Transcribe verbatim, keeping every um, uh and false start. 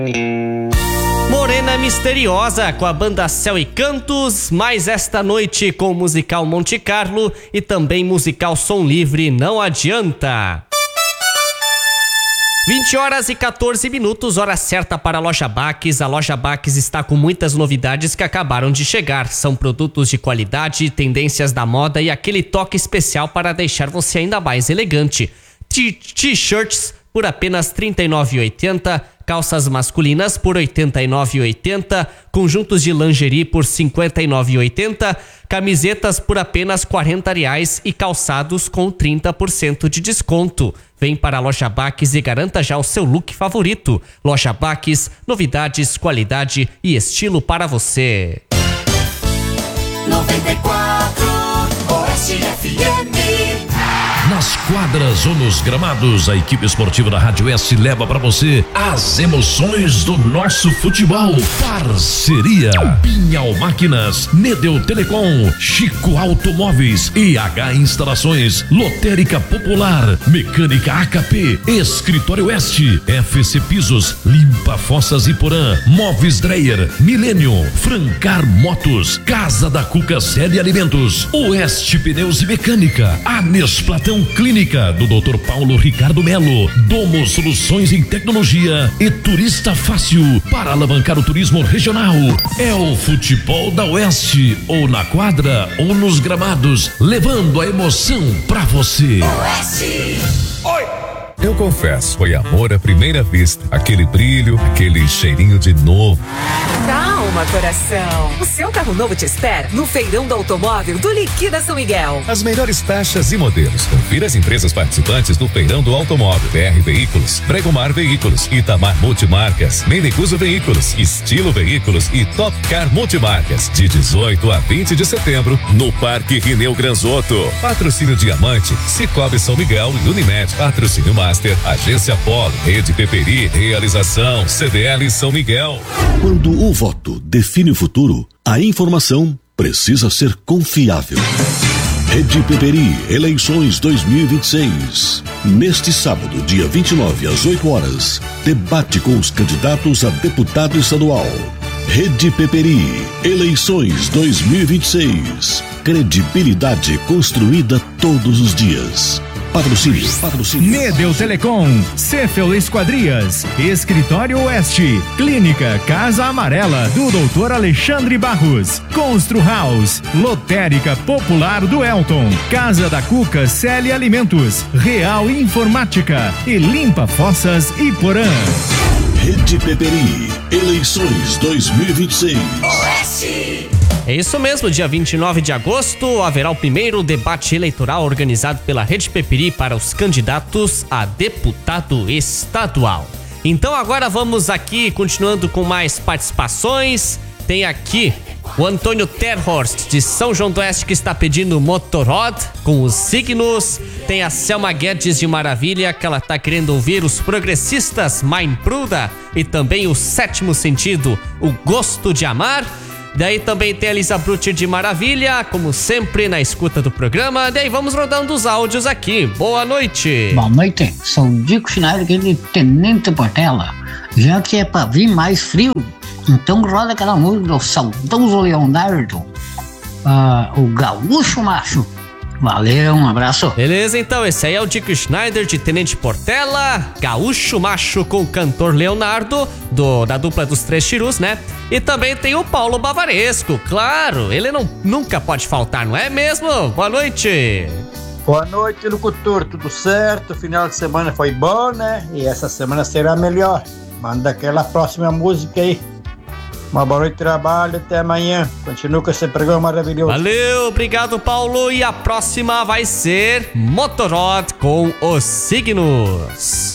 Morena Misteriosa com a banda Céu e Cantos, mais esta noite com o musical Monte Carlo e também musical Som Livre, Não Adianta. vinte horas e quatorze minutos, hora certa para a Loja Baques. A Loja Baques está com muitas novidades que acabaram de chegar. São produtos de qualidade, tendências da moda e aquele toque especial para deixar você ainda mais elegante. T-shirts por apenas trinta e nove reais e oitenta centavos, calças masculinas por oitenta e nove reais e oitenta centavos, conjuntos de lingerie por cinquenta e nove reais e oitenta centavos, camisetas por apenas quarenta reais e calçados com trinta por cento de desconto. Vem para a Loja Baques e garanta já o seu look favorito. Loja Baques, novidades, qualidade e estilo para você. noventa e quatro Oeste F M. Nas quadras ou nos gramados, a equipe esportiva da Rádio S leva para você as emoções do nosso futebol. Parceria Pinhal Máquinas, Nedeu Telecom, Chico Automóveis, E H Instalações, Lotérica Popular, Mecânica A K P, Escritório Oeste, F C Pisos, Limpa Fossas e Porã, Móveis Dreyer, Millennium, Francar Motos, Casa da Cuca Série Alimentos, Oeste Pneus e Mecânica, Anes Platão Clínica do doutor Paulo Ricardo Melo, Domo Soluções em Tecnologia e Turista Fácil para alavancar o turismo regional. É o futebol da Oeste, ou na quadra ou nos gramados, levando a emoção pra você. Oeste. Oi! Eu confesso, foi amor à primeira vista. Aquele brilho, aquele cheirinho de novo. Calma, coração. O seu carro novo te espera no Feirão do Automóvel do Liquida São Miguel. As melhores taxas e modelos. Confira as empresas participantes do Feirão do Automóvel. B R Veículos, Bregomar Veículos, Itamar Multimarcas, Meneguso Veículos, Estilo Veículos e Top Car Multimarcas. De dezoito a vinte de setembro, no Parque Rineu Granzotto. Patrocínio Diamante, Cicobi São Miguel e Unimed. Patrocínio Master, Agência Polo, Rede Peperi, Realização C D L São Miguel. Quando o voto define o futuro, a informação precisa ser confiável. Rede Peperi, eleições dois mil e vinte e seis. Neste sábado, dia vinte e nove, às oito horas, debate com os candidatos a deputado estadual. Rede Peperi, eleições dois mil e vinte e seis. Credibilidade construída todos os dias. Patrocínio, patrocínio. Nedeu Telecom, Cefel Esquadrias, Escritório Oeste, Clínica Casa Amarela do doutor Alexandre Barros, Constru House, Lotérica Popular do Elton, Casa da Cuca Célia Alimentos, Real Informática e Limpa Fossas e Porã. Rede Peperi, eleições dois mil e vinte e seis. Oeste. É isso mesmo, dia vinte e nove de agosto haverá o primeiro debate eleitoral organizado pela Rede Peperi para os candidatos a deputado estadual. Então agora vamos aqui, continuando com mais participações. Tem aqui o Antônio Terhorst de São João do Oeste que está pedindo Motorrad com os signos. Tem a Selma Guedes de Maravilha que ela está querendo ouvir os progressistas Mãe Pruda e também o Sétimo Sentido, o Gosto de Amar. Daí também tem a Elisa Brutti de Maravilha, como sempre, na escuta do programa. Daí vamos rodando os áudios aqui. Boa noite. Boa noite. Sou o Dico Schneider, aqui de Tenente Portela. Já que é pra vir mais frio, então roda aquela música do saudoso Leonardo, ah, o Gaúcho Macho. Valeu, um abraço. Beleza, então, esse aí é o Dico Schneider de Tenente Portela, Gaúcho Macho com o cantor Leonardo, do, da dupla dos Três Chirus, né? E também tem o Paulo Bavaresco, claro, ele não, nunca pode faltar, não é mesmo? Boa noite. Boa noite, locutor, tudo certo? Final de semana foi bom, né? E essa semana será melhor. Manda aquela próxima música aí. Uma boa noite de trabalho, até amanhã. Continua com esse programa maravilhoso. Valeu, obrigado, Paulo. E a próxima vai ser Motorrad com os signos.